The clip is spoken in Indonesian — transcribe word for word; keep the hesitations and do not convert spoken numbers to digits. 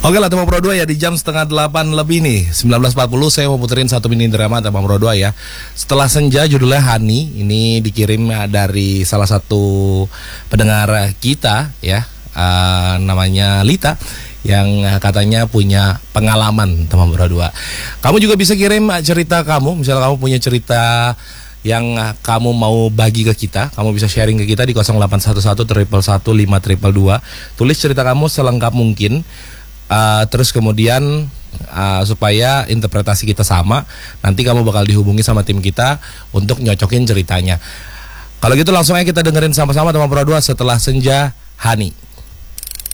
Oke lah teman Pro dua ya, di jam setengah delapan lebih nih sembilan belas empat puluh saya mau puterin satu mini drama teman Pro dua ya. Setelah Senja, judulnya Hani. Ini dikirim dari salah satu pendengar kita ya, uh, namanya Lita, yang katanya punya pengalaman teman Pro dua. Kamu juga bisa kirim cerita kamu, misalnya kamu punya cerita yang kamu mau bagi ke kita, kamu bisa sharing ke kita di nol delapan satu satu satu satu lima dua dua. Tulis cerita kamu selengkap mungkin. Uh, terus kemudian uh, supaya interpretasi kita sama, nanti kamu bakal dihubungi sama tim kita untuk nyocokin ceritanya. Kalau gitu langsung aja kita dengerin sama-sama teman Pro dua setelah Senja, Hani.